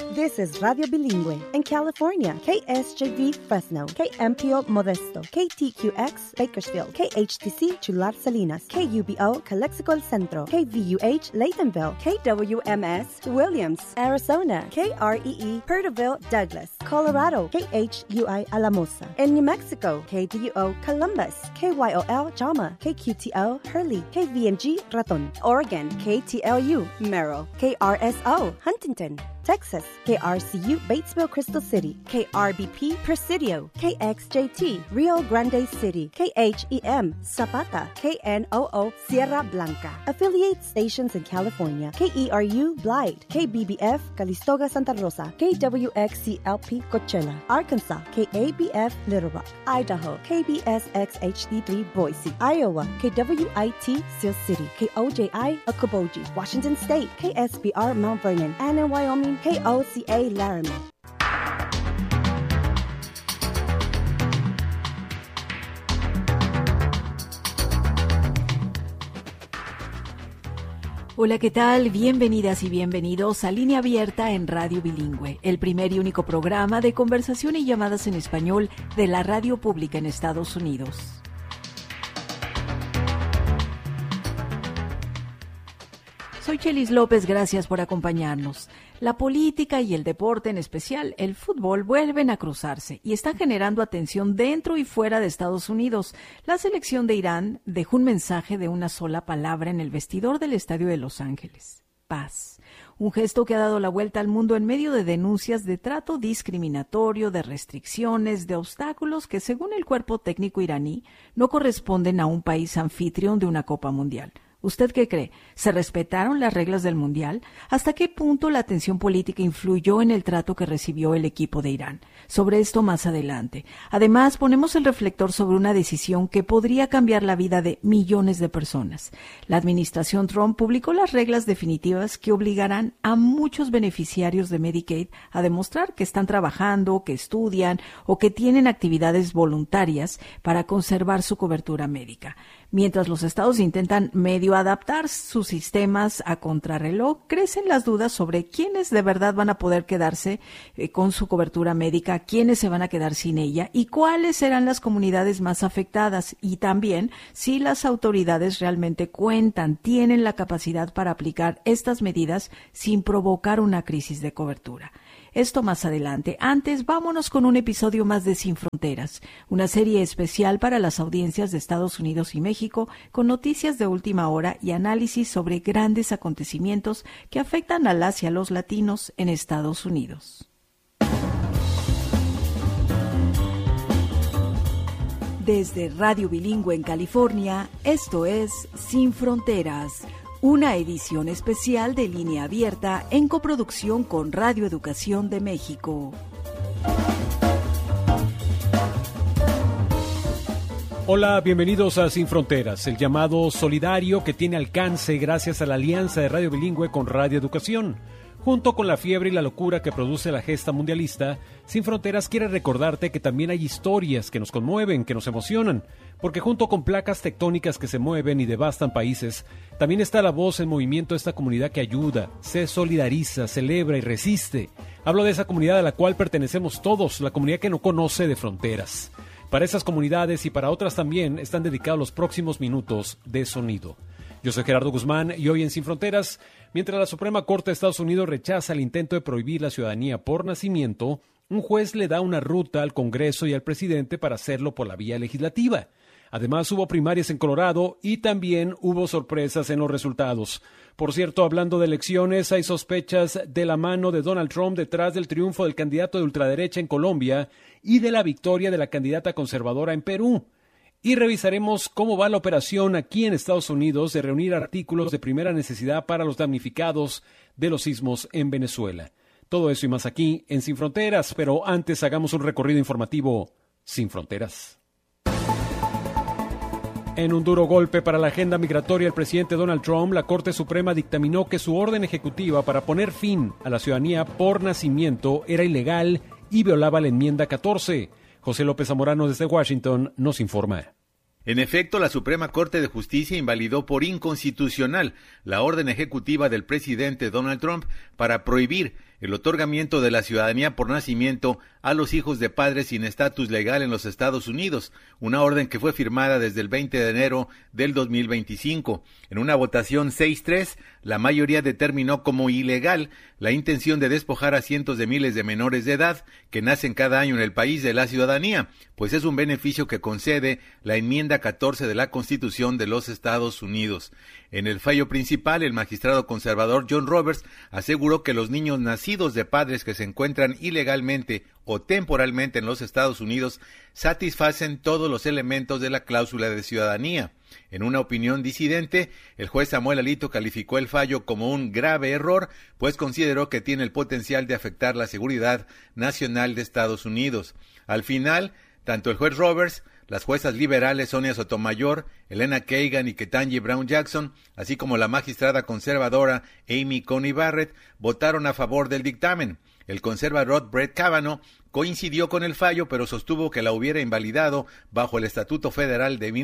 This is Radio Bilingüe in California. KSJV Fresno, KMPO Modesto, KTQX Bakersfield, KHTC Chular Salinas, KUBO Calexico El Centro, KVUH Laytonville, KWMS Williams, Arizona, KREE Perterville Douglas, Colorado, KHUI Alamosa. In New Mexico, KDUO Columbus, KYOL Jama, KQTO Hurley, KVNG Raton. Oregon, KTLU Merrill, KRSO Huntington. Texas, KRCU Batesville Crystal City, KRBP Presidio, KXJT Rio Grande City, KHEM Zapata, KNOO Sierra Blanca. Affiliate stations in California, KERU Blythe, KBBF Calistoga Santa Rosa, KWXCLP Coachella, Arkansas, KABF Little Rock, Idaho, KBSXHD3 Boise, Iowa, KWIT Seal City, KOJI Okoboji, Washington State, KSBR Mount Vernon, and in Wyoming, KOCA Laramie. Hola, ¿qué tal? Bienvenidas y bienvenidos a Línea Abierta en Radio Bilingüe, el primer y único programa de conversación y llamadas en español de la radio pública en Estados Unidos. Soy Chelis López, gracias por acompañarnos. La política y el deporte, en especial el fútbol, vuelven a cruzarse y están generando atención dentro y fuera de Estados Unidos. La selección de Irán dejó un mensaje de una sola palabra en el vestidor del estadio de Los Ángeles: paz. Un gesto que ha dado la vuelta al mundo en medio de denuncias de trato discriminatorio, de restricciones, de obstáculos que, según el cuerpo técnico iraní, no corresponden a un país anfitrión de una Copa Mundial. ¿Usted qué cree? ¿Se respetaron las reglas del Mundial? ¿Hasta qué punto la tensión política influyó en el trato que recibió el equipo de Irán? Sobre esto más adelante. Además, ponemos el reflector sobre una decisión que podría cambiar la vida de millones de personas. La administración Trump publicó las reglas definitivas que obligarán a muchos beneficiarios de Medicaid a demostrar que están trabajando, que estudian o que tienen actividades voluntarias para conservar su cobertura médica. Mientras los estados intentan medio adaptar sus sistemas a contrarreloj, crecen las dudas sobre quiénes de verdad van a poder quedarse con su cobertura médica, quiénes se van a quedar sin ella y cuáles serán las comunidades más afectadas, y también si las autoridades realmente tienen la capacidad para aplicar estas medidas sin provocar una crisis de cobertura. Esto más adelante. Antes, vámonos con un episodio más de Sin Fronteras, una serie especial para las audiencias de Estados Unidos y México, con noticias de última hora y análisis sobre grandes acontecimientos que afectan a las y a los latinos en Estados Unidos. Desde Radio Bilingüe en California, esto es Sin Fronteras, una edición especial de Línea Abierta en coproducción con Radio Educación de México. Hola, bienvenidos a Sin Fronteras, el llamado solidario que tiene alcance gracias a la alianza de Radio Bilingüe con Radio Educación. Junto con la fiebre y la locura que produce la gesta mundialista, Sin Fronteras quiere recordarte que también hay historias que nos conmueven, que nos emocionan, porque junto con placas tectónicas que se mueven y devastan países, también está la voz en movimiento de esta comunidad que ayuda, se solidariza, celebra y resiste. Hablo de esa comunidad a la cual pertenecemos todos, la comunidad que no conoce de fronteras. Para esas comunidades y para otras también están dedicados los próximos minutos de sonido. Yo soy Gerardo Guzmán y hoy en Sin Fronteras, mientras la Suprema Corte de Estados Unidos rechaza el intento de prohibir la ciudadanía por nacimiento, un juez le da una ruta al Congreso y al presidente para hacerlo por la vía legislativa. Además, hubo primarias en Colorado y también hubo sorpresas en los resultados. Por cierto, hablando de elecciones, hay sospechas de la mano de Donald Trump detrás del triunfo del candidato de ultraderecha en Colombia y de la victoria de la candidata conservadora en Perú. Y revisaremos cómo va la operación aquí en Estados Unidos de reunir artículos de primera necesidad para los damnificados de los sismos en Venezuela. Todo eso y más aquí en Sin Fronteras, pero antes hagamos un recorrido informativo Sin Fronteras. En un duro golpe para la agenda migratoria del presidente Donald Trump, la Corte Suprema dictaminó que su orden ejecutiva para poner fin a la ciudadanía por nacimiento era ilegal y violaba la enmienda 14. José López Zamorano desde Washington nos informa. En efecto, la Suprema Corte de Justicia invalidó por inconstitucional la orden ejecutiva del presidente Donald Trump para prohibir el otorgamiento de la ciudadanía por nacimiento a los hijos de padres sin estatus legal en los Estados Unidos, una orden que fue firmada desde el 20 de enero del 2025. En una votación 6-3, la mayoría determinó como ilegal la intención de despojar a cientos de miles de menores de edad que nacen cada año en el país de la ciudadanía, pues es un beneficio que concede la enmienda 14 de la Constitución de los Estados Unidos. En el fallo principal, el magistrado conservador John Roberts aseguró que los niños nacidos de padres que se encuentran ilegalmente o temporalmente en los Estados Unidos satisfacen todos los elementos de la cláusula de ciudadanía. En una opinión disidente, el juez Samuel Alito calificó el fallo como un grave error, pues consideró que tiene el potencial de afectar la seguridad nacional de Estados Unidos. Al final, tanto el juez Roberts, las juezas liberales Sonia Sotomayor, Elena Kagan y Ketanji Brown Jackson, así como la magistrada conservadora Amy Coney Barrett, votaron a favor del dictamen. El conservador Brett Kavanaugh coincidió con el fallo, pero sostuvo que la hubiera invalidado bajo el Estatuto Federal de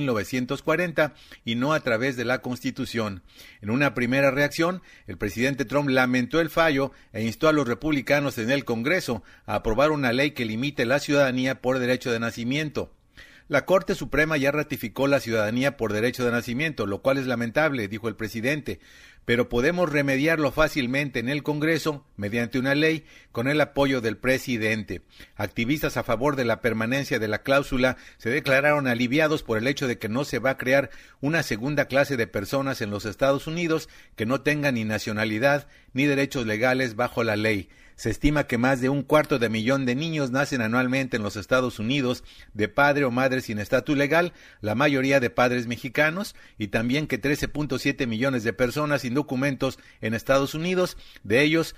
1940 y no a través de la Constitución. En una primera reacción, el presidente Trump lamentó el fallo e instó a los republicanos en el Congreso a aprobar una ley que limite la ciudadanía por derecho de nacimiento. La Corte Suprema ya ratificó la ciudadanía por derecho de nacimiento, lo cual es lamentable, dijo el presidente, pero podemos remediarlo fácilmente en el Congreso mediante una ley con el apoyo del presidente. Activistas a favor de la permanencia de la cláusula se declararon aliviados por el hecho de que no se va a crear una segunda clase de personas en los Estados Unidos que no tengan ni nacionalidad ni derechos legales bajo la ley. Se estima que más de 250,000 de niños nacen anualmente en los Estados Unidos de padre o madre sin estatus legal, la mayoría de padres mexicanos, y también que 13.7 millones de personas sin documentos en Estados Unidos, de ellos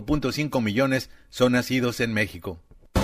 5.5 millones son nacidos en México.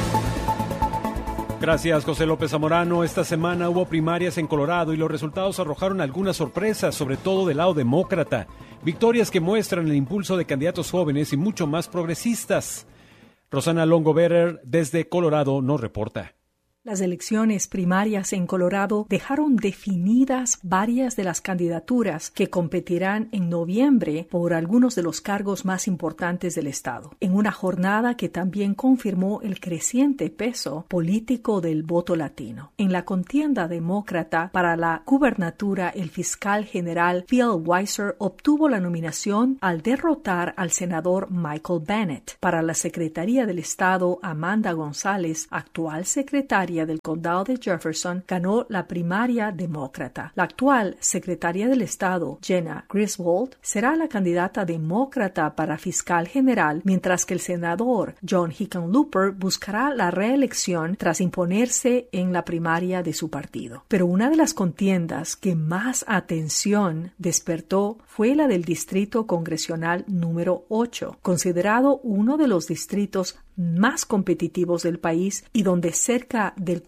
Gracias, José López Zamorano. Esta semana hubo primarias en Colorado y los resultados arrojaron algunas sorpresas, sobre todo del lado demócrata. Victorias que muestran el impulso de candidatos jóvenes y mucho más progresistas. Rosana Longo-Berer, desde Colorado, nos reporta. Las elecciones primarias en Colorado dejaron definidas varias de las candidaturas que competirán en noviembre por algunos de los cargos más importantes del estado, en una jornada que también confirmó el creciente peso político del voto latino. En la contienda demócrata para la gubernatura, el fiscal general Phil Weiser obtuvo la nominación al derrotar al senador Michael Bennet. Para la Secretaría del Estado, Amanda González, actual secretaria del condado de Jefferson, ganó la primaria demócrata. La actual secretaria del Estado, Jenna Griswold, será la candidata demócrata para fiscal general, mientras que el senador John Hickenlooper buscará la reelección tras imponerse en la primaria de su partido. Pero una de las contiendas que más atención despertó fue la del distrito congresional número 8, considerado uno de los distritos más competitivos del país y donde cerca del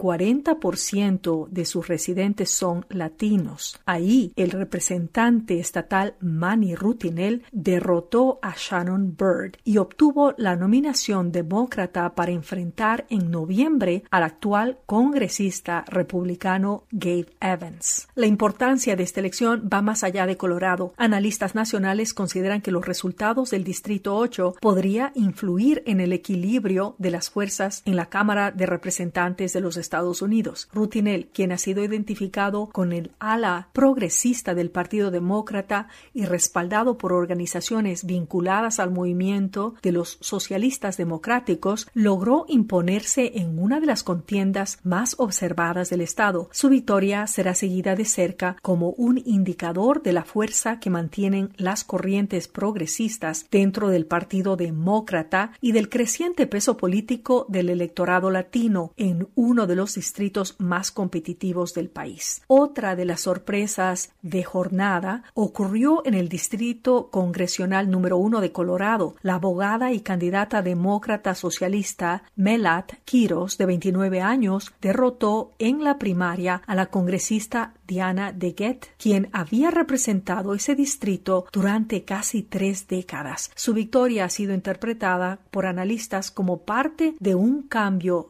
40% de sus residentes son latinos. Ahí, el representante estatal Manny Rutinel derrotó a Shannon Byrd y obtuvo la nominación demócrata para enfrentar en noviembre al actual congresista republicano Gabe Evans. La importancia de esta elección va más allá de Colorado. Analistas nacionales consideran que los resultados del Distrito 8 podría influir en el equilibrio de las fuerzas en la Cámara de Representantes de los Estados Unidos. Rutinel, quien ha sido identificado con el ala progresista del Partido Demócrata y respaldado por organizaciones vinculadas al movimiento de los socialistas democráticos, logró imponerse en una de las contiendas más observadas del Estado. Su victoria será seguida de cerca como un indicador de la fuerza que mantienen las corrientes progresistas dentro del Partido Demócrata y del creciente peso político del electorado latino en uno de los distritos más competitivos del país. Otra de las sorpresas de jornada ocurrió en el distrito congresional número 1 de Colorado. La abogada y candidata demócrata socialista Melat Quiros, de 29 años, derrotó en la primaria a la congresista Diana DeGette, quien había representado ese distrito durante casi 3 décadas. Su victoria ha sido interpretada por analistas como parte de un cambio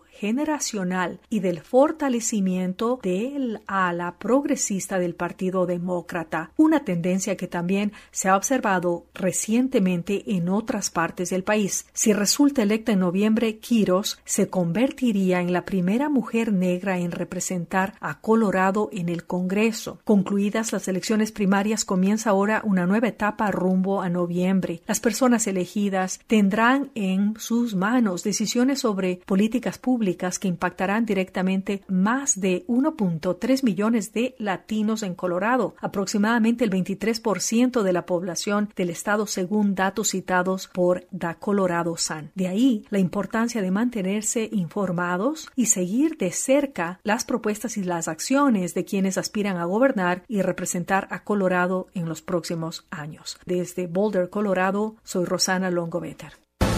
generacional y del fortalecimiento del ala progresista del Partido Demócrata, una tendencia que también se ha observado recientemente en otras partes del país. Si resulta electa en noviembre, Quiros se convertiría en la primera mujer negra en representar a Colorado en el Congreso. Concluidas las elecciones primarias, comienza ahora una nueva etapa rumbo a noviembre. Las personas elegidas tendrán en sus manos decisiones sobre políticas públicas que impactarán directamente más de 1.3 millones de latinos en Colorado, aproximadamente el 23% de la población del estado según datos citados por The Colorado Sun. De ahí la importancia de mantenerse informados y seguir de cerca las propuestas y las acciones de quienes aspiran a gobernar y representar a Colorado en los próximos años. Desde Boulder, Colorado, soy Rosana Longovetter.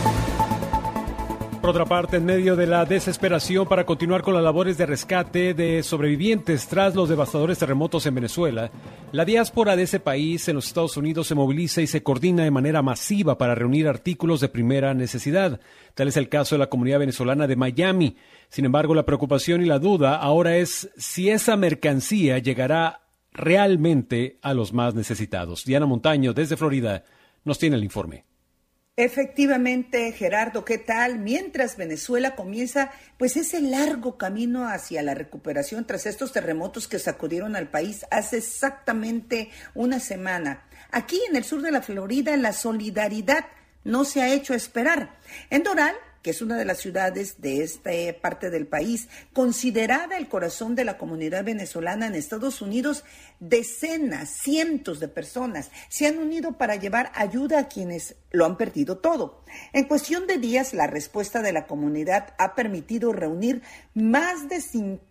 Por otra parte, en medio de la desesperación para continuar con las labores de rescate de sobrevivientes tras los devastadores terremotos en Venezuela, la diáspora de ese país en los Estados Unidos se moviliza y se coordina de manera masiva para reunir artículos de primera necesidad. Tal es el caso de la comunidad venezolana de Miami. Sin embargo, la preocupación y la duda ahora es si esa mercancía llegará realmente a los más necesitados. Diana Montaño, desde Florida, nos tiene el informe. Efectivamente, Gerardo, ¿qué tal? Mientras Venezuela comienza pues ese largo camino hacia la recuperación tras estos terremotos que sacudieron al país hace exactamente una semana. Aquí en el sur de la Florida la solidaridad no se ha hecho esperar. En Doral, que es una de las ciudades de esta parte del país, considerada el corazón de la comunidad venezolana en Estados Unidos, decenas, cientos de personas se han unido para llevar ayuda a quienes lo han perdido todo. En cuestión de días, la respuesta de la comunidad ha permitido reunir más de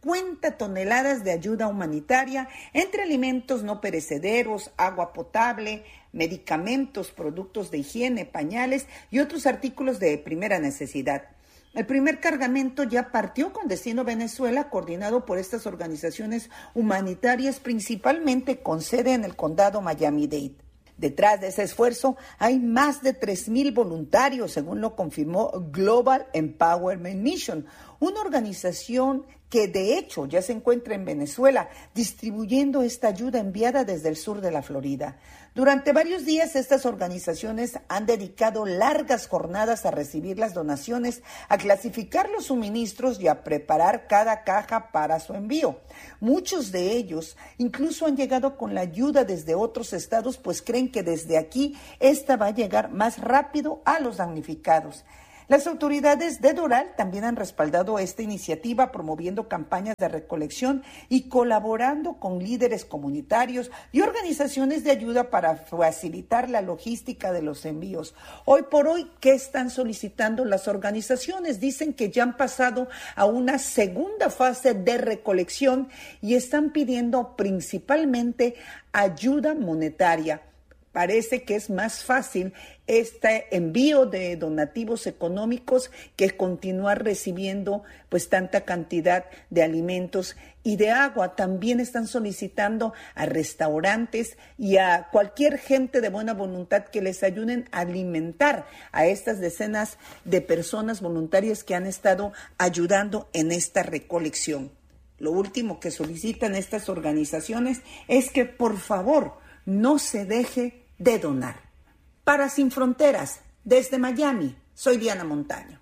50 toneladas de ayuda humanitaria entre alimentos no perecederos, agua potable, medicamentos, productos de higiene, pañales y otros artículos de primera necesidad. El primer cargamento ya partió con destino Venezuela, coordinado por estas organizaciones humanitarias, principalmente con sede en el condado Miami-Dade. Detrás de ese esfuerzo hay más de 3,000 voluntarios, según lo confirmó Global Empowerment Mission, una organización que de hecho ya se encuentra en Venezuela, distribuyendo esta ayuda enviada desde el sur de la Florida. Durante varios días, estas organizaciones han dedicado largas jornadas a recibir las donaciones, a clasificar los suministros y a preparar cada caja para su envío. Muchos de ellos incluso han llegado con la ayuda desde otros estados, pues creen que desde aquí esta va a llegar más rápido a los damnificados. Las autoridades de Doral también han respaldado esta iniciativa, promoviendo campañas de recolección y colaborando con líderes comunitarios y organizaciones de ayuda para facilitar la logística de los envíos. Hoy por hoy, ¿qué están solicitando las organizaciones? Dicen que ya han pasado a una segunda fase de recolección y están pidiendo principalmente ayuda monetaria. Parece que es más fácil este envío de donativos económicos que continuar recibiendo pues tanta cantidad de alimentos y de agua. También están solicitando a restaurantes y a cualquier gente de buena voluntad que les ayuden a alimentar a estas decenas de personas voluntarias que han estado ayudando en esta recolección. Lo último que solicitan estas organizaciones es que por favor no se deje de donar. Para Sin Fronteras, desde Miami, soy Diana Montaño.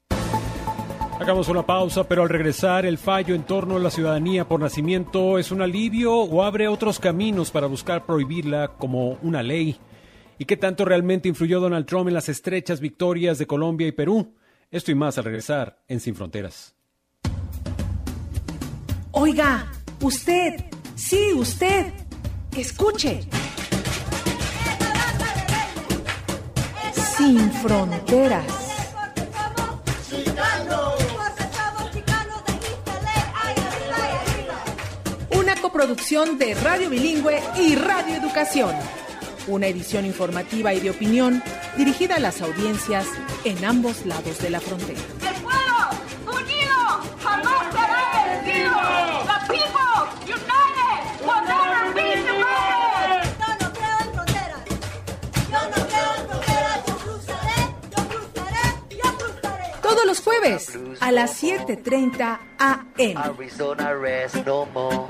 Hagamos una pausa, pero al regresar, el fallo en torno a la ciudadanía por nacimiento es un alivio o abre otros caminos para buscar prohibirla como una ley. ¿Y qué tanto realmente influyó Donald Trump en las estrechas victorias de Colombia y Perú? Esto y más al regresar en Sin Fronteras. Oiga, usted, sí, usted, escuche. Sin Fronteras. Una coproducción de Radio Bilingüe y Radio Educación. Una edición informativa y de opinión dirigida a las audiencias en ambos lados de la frontera. ¡El pueblo unido jamás será vencido! ¡The people united will never be divided! Yo no creo en fronteras. Yo no creo en fronteras. Yo cruzaré, yo cruzaré, yo cruzaré. Todos los jueves a las 7:30 a.m. Arizona rest no more.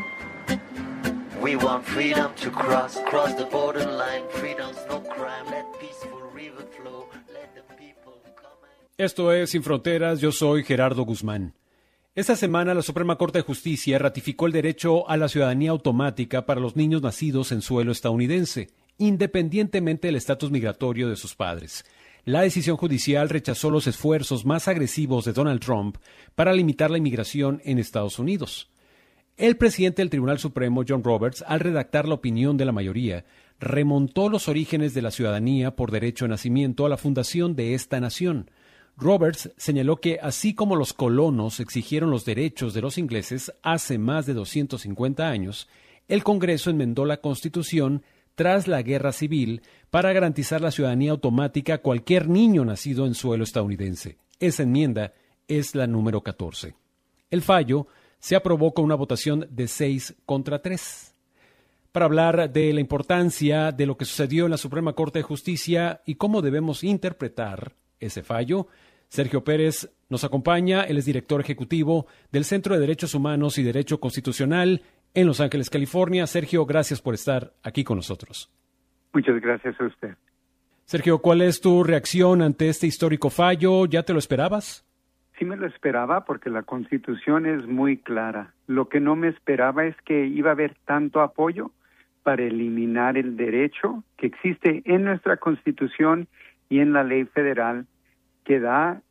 We want freedom to cross the borderline. Freedom's no crime. Let peaceful river flow. Let the people come. Esto es Sin Fronteras, yo soy Gerardo Guzmán. Esta semana la Suprema Corte de Justicia ratificó el derecho a la ciudadanía automática para los niños nacidos en suelo estadounidense, independientemente del estatus migratorio de sus padres. La decisión judicial rechazó los esfuerzos más agresivos de Donald Trump para limitar la inmigración en Estados Unidos. El presidente del Tribunal Supremo, John Roberts, al redactar la opinión de la mayoría, remontó los orígenes de la ciudadanía por derecho de nacimiento a la fundación de esta nación. Roberts señaló que, así como los colonos exigieron los derechos de los ingleses hace más de 250 años, el Congreso enmendó la Constitución tras la Guerra Civil para garantizar la ciudadanía automática a cualquier niño nacido en suelo estadounidense. Esa enmienda es la número 14. El fallo se aprobó con una votación de 6-3. Para hablar de la importancia de lo que sucedió en la Suprema Corte de Justicia y cómo debemos interpretar ese fallo, Sergio Pérez nos acompaña. Él es director ejecutivo del Centro de Derechos Humanos y Derecho Constitucional en Los Ángeles, California. Sergio, gracias por estar aquí con nosotros. Muchas gracias a usted. Sergio, ¿cuál es tu reacción ante este histórico fallo? ¿Ya te lo esperabas? Sí me lo esperaba porque la Constitución es muy clara. Lo que no me esperaba es que iba a haber tanto apoyo para eliminar el derecho que existe en nuestra Constitución y en la ley federal que da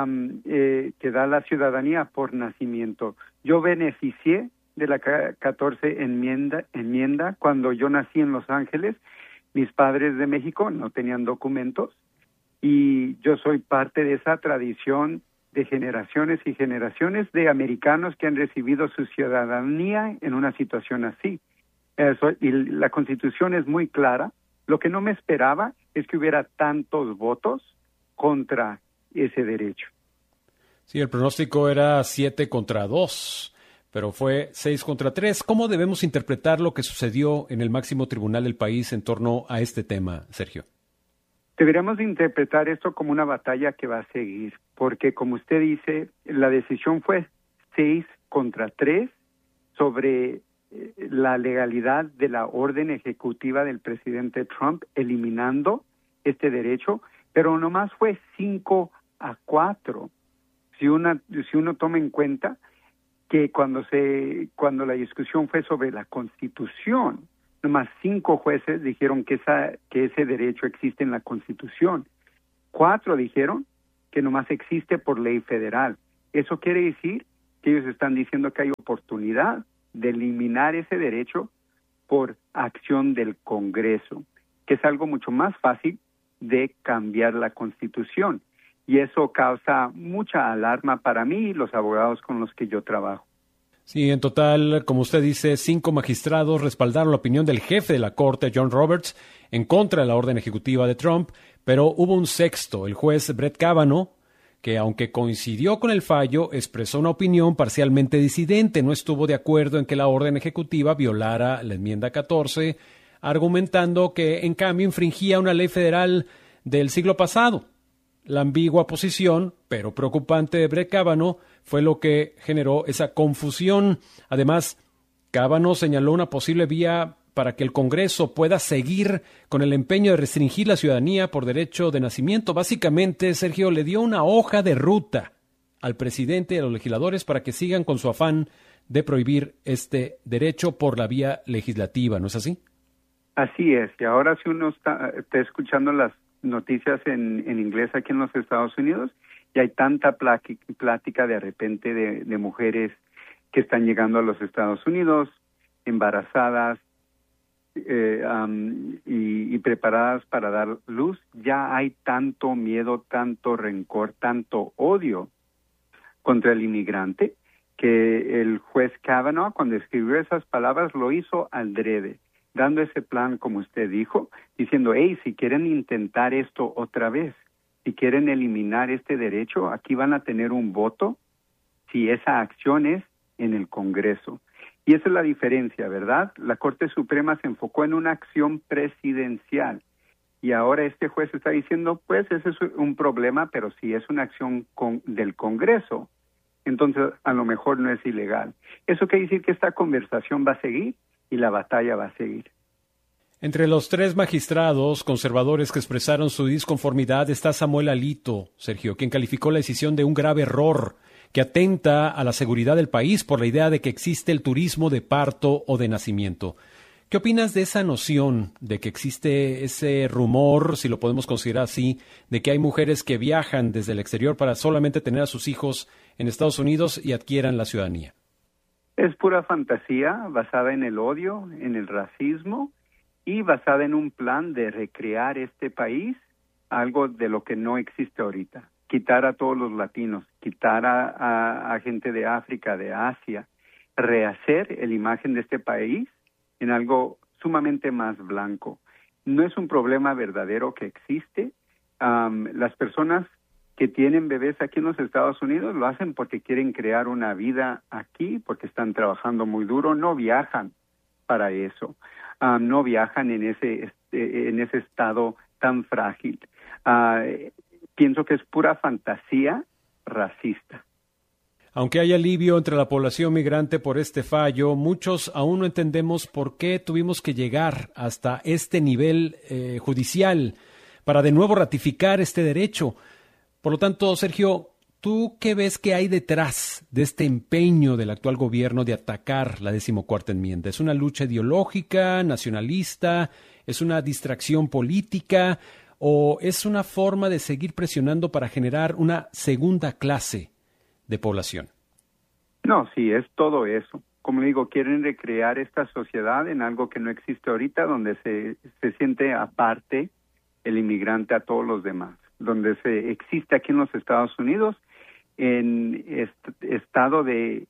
la ciudadanía por nacimiento. Yo beneficié de la 14 enmienda cuando yo nací en Los Ángeles. Mis padres de México no tenían documentos y yo soy parte de esa tradición de generaciones y generaciones de americanos que han recibido su ciudadanía en una situación así. Y la Constitución es muy clara. Lo que no me esperaba es que hubiera tantos votos contra ese derecho. Sí, el pronóstico era 7-2, pero fue 6-3. ¿Cómo debemos interpretar lo que sucedió en el máximo tribunal del país en torno a este tema, Sergio? Deberíamos interpretar esto como una batalla que va a seguir, porque como usted dice, la decisión fue 6-3 sobre la legalidad de la orden ejecutiva del presidente Trump eliminando este derecho, pero nomás fue 5-4. Si uno toma en cuenta que cuando la discusión fue sobre la Constitución, nomás 5 jueces dijeron que ese derecho existe en la Constitución. 4 dijeron que nomás existe por ley federal. Eso quiere decir que ellos están diciendo que hay oportunidad de eliminar ese derecho por acción del Congreso, que es algo mucho más fácil de cambiar la Constitución. Y eso causa mucha alarma para mí y los abogados con los que yo trabajo. Sí, en total, como usted dice, 5 magistrados respaldaron la opinión del jefe de la Corte, John Roberts, en contra de la orden ejecutiva de Trump, pero hubo un sexto, el juez Brett Kavanaugh, que aunque coincidió con el fallo, expresó una opinión parcialmente disidente. No estuvo de acuerdo en que la orden ejecutiva violara la enmienda 14, argumentando que, en cambio, infringía una ley federal del siglo pasado. La ambigua posición, pero preocupante, de Brett Kavanaugh fue lo que generó esa confusión. Además, Kavanaugh señaló una posible vía para que el Congreso pueda seguir con el empeño de restringir la ciudadanía por derecho de nacimiento. Básicamente, Sergio, le dio una hoja de ruta al presidente y a los legisladores para que sigan con su afán de prohibir este derecho por la vía legislativa, ¿no es así? Así es, y ahora si uno está escuchando las noticias en inglés aquí en los Estados Unidos, y hay tanta plática de repente de mujeres que están llegando a los Estados Unidos, embarazadas, y preparadas para dar luz. Ya hay tanto miedo, tanto rencor, tanto odio contra el inmigrante, que el juez Kavanaugh, cuando escribió esas palabras, lo hizo adrede, dando ese plan, como usted dijo, diciendo, hey, si quieren intentar esto otra vez, si quieren eliminar este derecho, aquí van a tener un voto si esa acción es en el Congreso. Y esa es la diferencia, ¿verdad? La Corte Suprema se enfocó en una acción presidencial. Y ahora este juez está diciendo, pues ese es un problema, pero si es una acción del Congreso, entonces a lo mejor no es ilegal. Eso quiere decir que esta conversación va a seguir y la batalla va a seguir. Entre los 3 magistrados conservadores que expresaron su disconformidad está Samuel Alito, Sergio, quien calificó la decisión de un grave error que atenta a la seguridad del país por la idea de que existe el turismo de parto o de nacimiento. ¿Qué opinas de esa noción de que existe ese rumor, si lo podemos considerar así, de que hay mujeres que viajan desde el exterior para solamente tener a sus hijos en Estados Unidos y adquieran la ciudadanía? Es pura fantasía basada en el odio, en el racismo y basada en un plan de recrear este país, algo de lo que no existe ahorita. Quitar a todos los latinos, quitar a gente de África, de Asia, rehacer la imagen de este país en algo sumamente más blanco. No es un problema verdadero que existe. Las personas que tienen bebés aquí en los Estados Unidos lo hacen porque quieren crear una vida aquí, porque están trabajando muy duro, no viajan para eso, no viajan en ese estado tan frágil. Pienso que es pura fantasía racista. Aunque hay alivio entre la población migrante por este fallo, muchos aún no entendemos por qué tuvimos que llegar hasta este nivel judicial para de nuevo ratificar este derecho. Por lo tanto, Sergio, ¿tú qué ves que hay detrás de este empeño del actual gobierno de atacar la 14ª enmienda? ¿Es una lucha ideológica, nacionalista? ¿Es una distracción política? ¿O es una forma de seguir presionando para generar una segunda clase de población? No, sí, es todo eso. Como digo, quieren recrear esta sociedad en algo que no existe ahorita, donde se siente aparte el inmigrante a todos los demás, donde se existe aquí en los Estados Unidos en estado de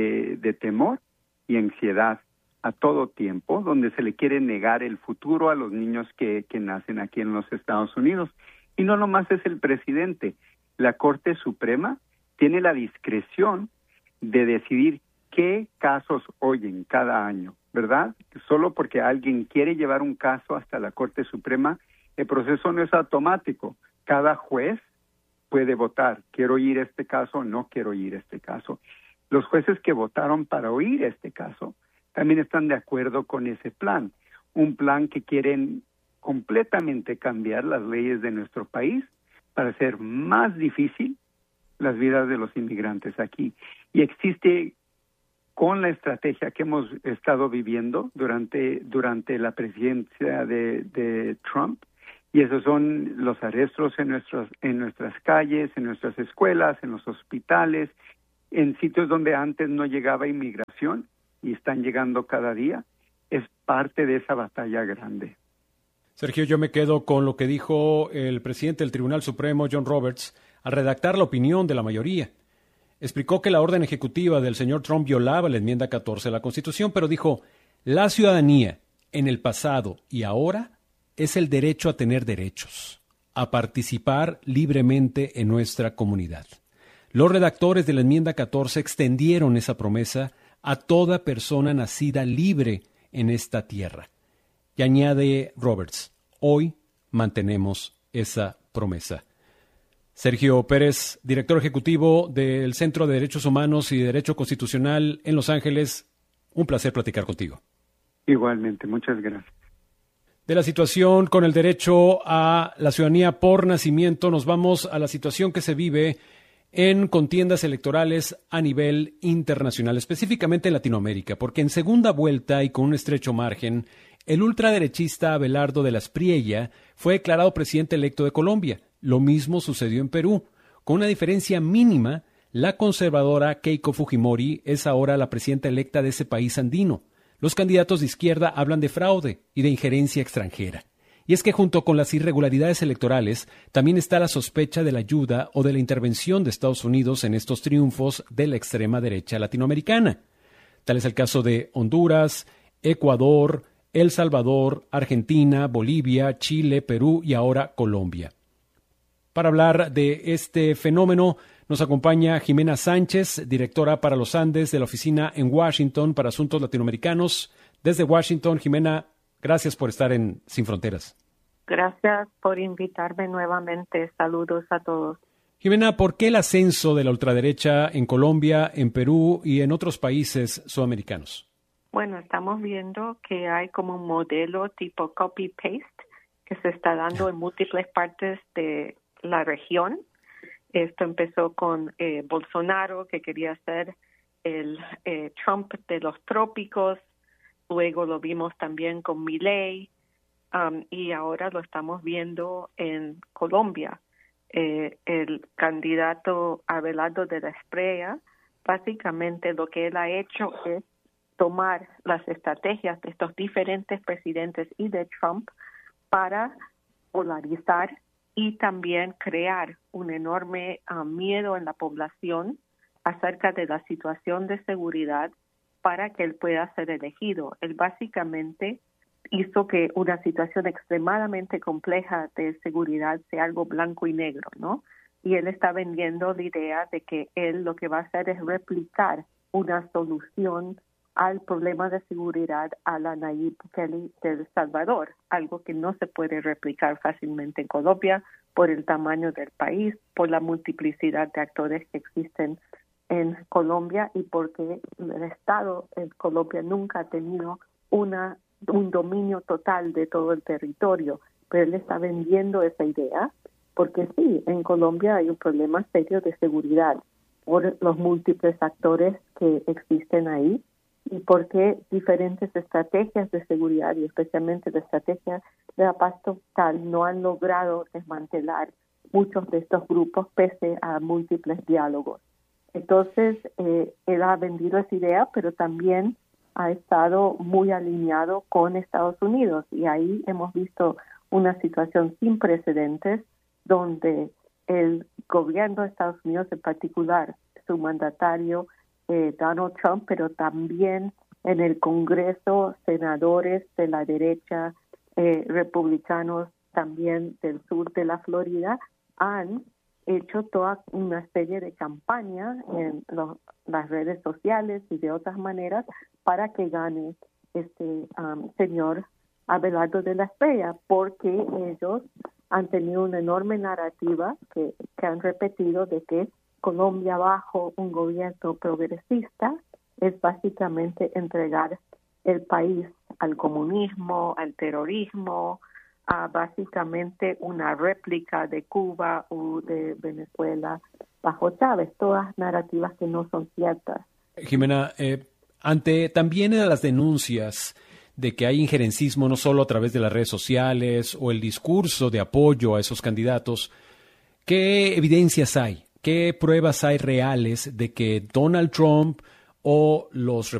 temor y ansiedad a todo tiempo, donde se le quiere negar el futuro a los niños que nacen aquí en los Estados Unidos. Y no nomás es el presidente, la Corte Suprema tiene la discreción de decidir qué casos oyen cada año, ¿verdad? Solo porque alguien quiere llevar un caso hasta la Corte Suprema, el proceso no es automático. Cada juez puede votar, quiero oír este caso o no quiero oír este caso. Los jueces que votaron para oír este caso también están de acuerdo con ese plan, un plan que quieren completamente cambiar las leyes de nuestro país para hacer más difícil las vidas de los inmigrantes aquí. Y existe, con la estrategia que hemos estado viviendo durante la presidencia de Trump, y esos son los arrestos en nuestras calles, en nuestras escuelas, en los hospitales, en sitios donde antes no llegaba inmigración y están llegando cada día, es parte de esa batalla grande. Sergio, yo me quedo con lo que dijo el presidente del Tribunal Supremo, John Roberts, al redactar la opinión de la mayoría. Explicó que la orden ejecutiva del señor Trump violaba la enmienda 14 de la Constitución, pero dijo, la ciudadanía en el pasado y ahora es el derecho a tener derechos, a participar libremente en nuestra comunidad. Los redactores de la enmienda 14 extendieron esa promesa a toda persona nacida libre en esta tierra. Y añade Roberts, hoy mantenemos esa promesa. Sergio Pérez, director ejecutivo del Centro de Derechos Humanos y Derecho Constitucional en Los Ángeles, un placer platicar contigo. Igualmente, muchas gracias. De la situación con el derecho a la ciudadanía por nacimiento, nos vamos a la situación que se vive en contiendas electorales a nivel internacional, específicamente en Latinoamérica, porque en segunda vuelta y con un estrecho margen, el ultraderechista Abelardo de la Espriella fue declarado presidente electo de Colombia. Lo mismo sucedió en Perú. Con una diferencia mínima, la conservadora Keiko Fujimori es ahora la presidenta electa de ese país andino. Los candidatos de izquierda hablan de fraude y de injerencia extranjera. Y es que junto con las irregularidades electorales, también está la sospecha de la ayuda o de la intervención de Estados Unidos en estos triunfos de la extrema derecha latinoamericana. Tal es el caso de Honduras, Ecuador, El Salvador, Argentina, Bolivia, Chile, Perú y ahora Colombia. Para hablar de este fenómeno, nos acompaña Jimena Sánchez, directora para los Andes de la Oficina en Washington para Asuntos Latinoamericanos. Desde Washington, Jimena, gracias por estar en Sin Fronteras. Gracias por invitarme nuevamente. Saludos a todos. Jimena, ¿por qué el ascenso de la ultraderecha en Colombia, en Perú y en otros países sudamericanos? Bueno, estamos viendo que hay como un modelo tipo copy-paste que se está dando en múltiples partes de la región. Esto empezó con Bolsonaro, que quería ser el Trump de los trópicos. Luego lo vimos también con Milei. Y ahora lo estamos viendo en Colombia. El candidato Abelardo de la Espriella, básicamente lo que él ha hecho es tomar las estrategias de estos diferentes presidentes y de Trump para polarizar y también crear un enorme miedo en la población acerca de la situación de seguridad para que él pueda ser elegido. Él básicamente hizo que una situación extremadamente compleja de seguridad sea algo blanco y negro, ¿no? Y él está vendiendo la idea de que él lo que va a hacer es replicar una solución al problema de seguridad a la Nayib Bukele de El Salvador, algo que no se puede replicar fácilmente en Colombia por el tamaño del país, por la multiplicidad de actores que existen en Colombia y porque el Estado en Colombia nunca ha tenido un dominio total de todo el territorio, pero él está vendiendo esa idea porque sí, en Colombia hay un problema serio de seguridad por los múltiples actores que existen ahí y porque diferentes estrategias de seguridad y especialmente la estrategia de la paz total no han logrado desmantelar muchos de estos grupos pese a múltiples diálogos. Entonces, él ha vendido esa idea, pero también ha estado muy alineado con Estados Unidos y ahí hemos visto una situación sin precedentes donde el gobierno de Estados Unidos, en particular su mandatario Donald Trump, pero también en el Congreso senadores de la derecha, republicanos también del sur de la Florida, han hecho toda una serie de campañas en las redes sociales y de otras maneras para que gane este señor Abelardo de la Espriella, porque ellos han tenido una enorme narrativa que han repetido de que Colombia bajo un gobierno progresista es básicamente entregar el país al comunismo, al terrorismo, a básicamente una réplica de Cuba o de Venezuela bajo Chávez, todas narrativas que no son ciertas. Jimena, ante también las denuncias de que hay injerencismo no solo a través de las redes sociales o el discurso de apoyo a esos candidatos, ¿qué evidencias hay? ¿Qué pruebas hay reales de que Donald Trump o los